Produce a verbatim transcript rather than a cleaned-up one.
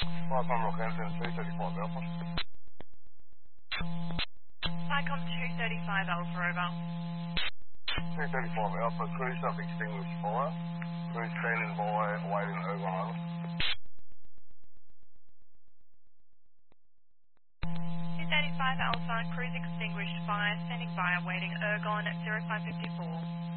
Five hundred Rockhampton, two thirty-five Alpha. Cycom two thirty-five Alpha, over. two thirty-five Alpha, crew sub extinguished fire. Crew standing by, awaiting over Island. two thirty-five Alpha, cruise extinguished, fire, standing by, awaiting Ergon at zero five five four.